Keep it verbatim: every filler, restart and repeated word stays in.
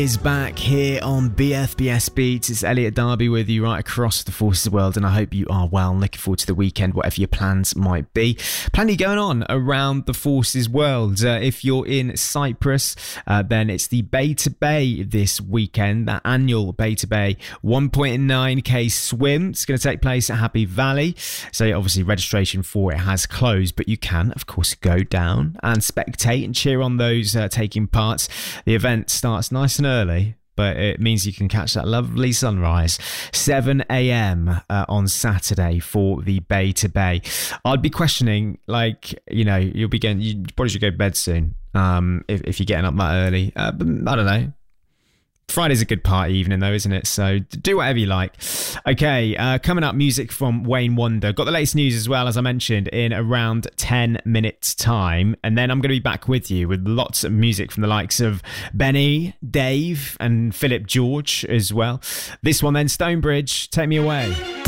Is back here on B F B S Beats. It's Elliot Darby with you right across the Forces world, and I hope you are well. Looking forward to the weekend, whatever your plans might be. Plenty going on around the Forces world. Uh, if you're in Cyprus, uh, then it's the Beta Bay this weekend, that annual Beta Bay one point nine K swim. It's going to take place at Happy Valley. So obviously registration for it has closed, but you can, of course, go down and spectate and cheer on those uh, taking part. The event starts nice and early, but it means you can catch that lovely sunrise seven a.m. Uh, on Saturday for the Beta Bay. I'd be questioning, like, you know, you'll be getting, you probably should go to bed soon um, if, if you're getting up that early. Uh, but I don't know. Friday's a good party evening though, isn't it? So do whatever you like. Okay, uh, coming up, music from Wayne Wonder. Got the latest news as well, as I mentioned, in around ten minutes time. And then I'm going to be back with you with lots of music from the likes of Benny, Dave and Philip George as well. This one then, Stonebridge, Take Me Away.